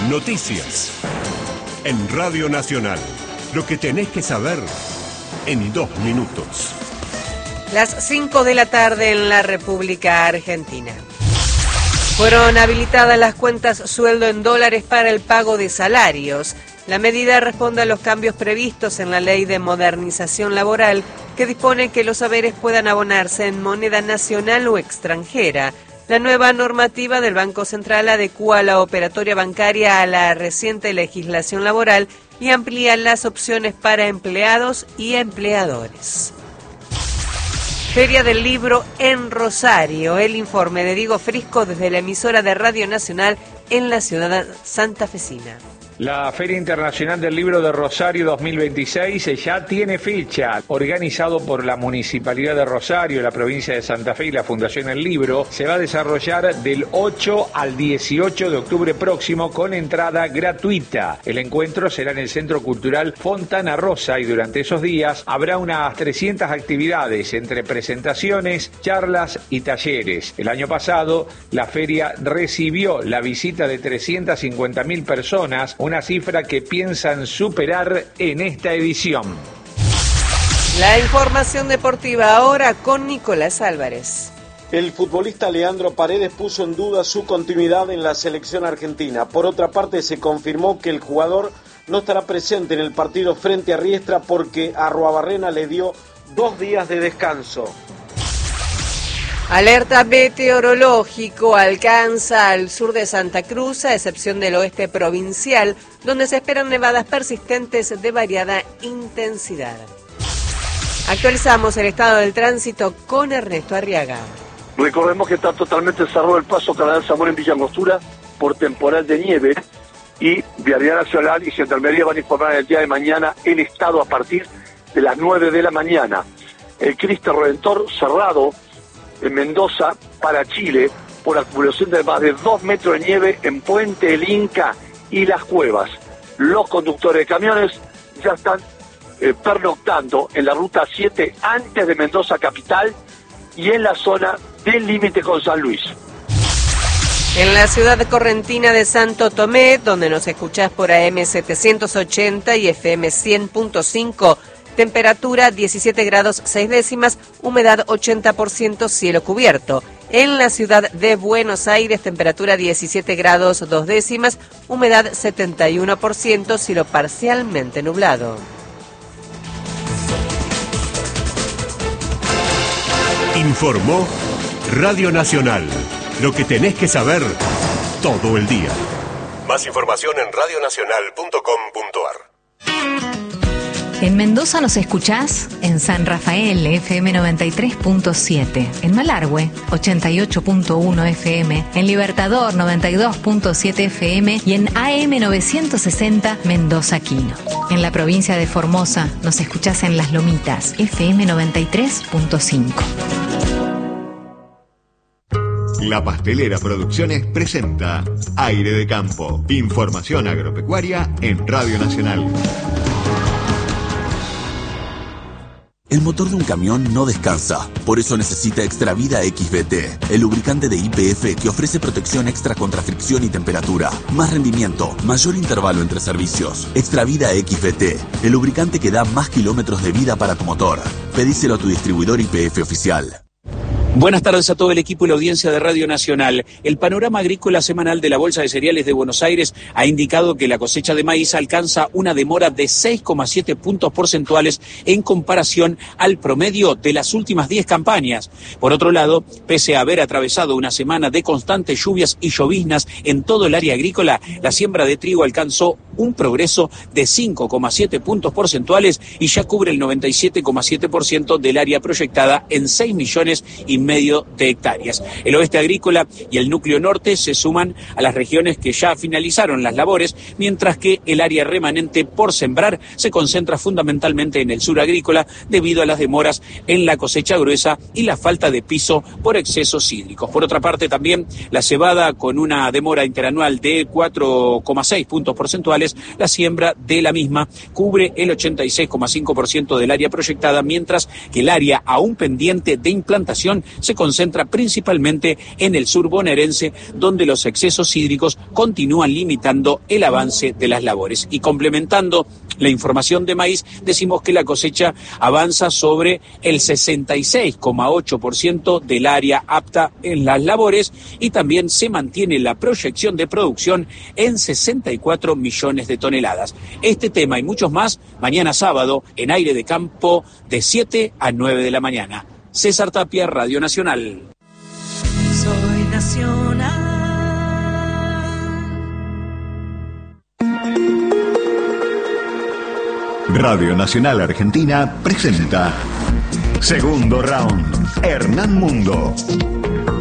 Noticias. En Radio Nacional. Lo que tenés que saber en 2 minutos. Las 5 de la tarde en la República Argentina. Fueron habilitadas las cuentas sueldo en dólares para el pago de salarios. La medida responde a los cambios previstos en la Ley de Modernización Laboral, que dispone que los haberes puedan abonarse en moneda nacional o extranjera. La nueva normativa del Banco Central adecúa la operatoria bancaria a la reciente legislación laboral y amplía las opciones para empleados y empleadores. Feria del Libro en Rosario. El informe de Diego Frisco desde la emisora de Radio Nacional en la ciudad santafesina. La Feria Internacional del Libro de Rosario 2026 ya tiene fecha. Organizado por la Municipalidad de Rosario, la provincia de Santa Fe y la Fundación El Libro, se va a desarrollar del 8 al 18 de octubre próximo con entrada gratuita. El encuentro será en el Centro Cultural Fontana Rosa y durante esos días habrá unas 300 actividades entre presentaciones, charlas y talleres. El año pasado, la feria recibió la visita de 350.000 personas, una cifra que piensan superar en esta edición. La información deportiva ahora con Nicolás Álvarez. El futbolista Leandro Paredes puso en duda su continuidad en la selección argentina. Por otra parte, se confirmó que el jugador no estará presente en el partido frente a Riestra porque Arruabarrena le dio 2 días de descanso. Alerta meteorológico alcanza al sur de Santa Cruz, a excepción del oeste provincial, donde se esperan nevadas persistentes de variada intensidad. Actualizamos el estado del tránsito con Ernesto Arriaga. Recordemos que está totalmente cerrado el paso Canal Zamora en Villa Angostura por temporal de nieve y Vialidad Nacional y Gendarmería van a informar el día de mañana el estado a partir de las 9 de la mañana. El Cristo Redentor cerrado en Mendoza para Chile por acumulación de más de 2 metros de nieve en Puente El Inca y Las Cuevas. Los conductores de camiones ya están pernoctando en la ruta 7 antes de Mendoza capital y en la zona del límite con San Luis. En la ciudad correntina de Santo Tomé, donde nos escuchás por AM 780 y FM 100.5, temperatura 17 grados 6 décimas, humedad 80%, cielo cubierto. En la ciudad de Buenos Aires, temperatura 17 grados 2 décimas, humedad 71%, cielo parcialmente nublado. Informó Radio Nacional. Lo que tenés que saber todo el día. Más información en radionacional.com.ar. En Mendoza nos escuchás en San Rafael, FM 93.7, en Malargüe, 88.1 FM, en Libertador, 92.7 FM y en AM 960, Mendoza Quino. En la provincia de Formosa nos escuchás en Las Lomitas, FM 93.5. La Pastelera Producciones presenta Aire de Campo. Información agropecuaria en Radio Nacional. El motor de un camión no descansa, por eso necesita Extravida XBT, el lubricante de YPF que ofrece protección extra contra fricción y temperatura, más rendimiento, mayor intervalo entre servicios. Extravida XBT, el lubricante que da más kilómetros de vida para tu motor. Pedíselo a tu distribuidor YPF oficial. Buenas tardes a todo el equipo y la audiencia de Radio Nacional. El panorama agrícola semanal de la Bolsa de Cereales de Buenos Aires ha indicado que la cosecha de maíz alcanza una demora de 6,7 puntos porcentuales en comparación al promedio de las últimas 10 campañas. Por otro lado, pese a haber atravesado una semana de constantes lluvias y lloviznas en todo el área agrícola, la siembra de trigo alcanzó un progreso de 5,7 puntos porcentuales y ya cubre el 97,7% del área proyectada en 6,5 millones de hectáreas. El oeste agrícola y el núcleo norte se suman a las regiones que ya finalizaron las labores, mientras que el área remanente por sembrar se concentra fundamentalmente en el sur agrícola debido a las demoras en la cosecha gruesa y la falta de piso por excesos hídricos. Por otra parte, también la cebada con una demora interanual de 4,6 puntos porcentuales, la siembra de la misma cubre el 86,5% del área proyectada, mientras que el área aún pendiente de implantación se concentra principalmente en el sur bonaerense, donde los excesos hídricos continúan limitando el avance de las labores. Y complementando la información de maíz, decimos que la cosecha avanza sobre el 66,8% del área apta en las labores y también se mantiene la proyección de producción en 64 millones de toneladas. Este tema y muchos más mañana sábado en Aire de Campo de 7 a 9 de la mañana. César Tapia, Radio Nacional. Soy nacional. Radio Nacional Argentina presenta Segundo Round. Hernán Mundo.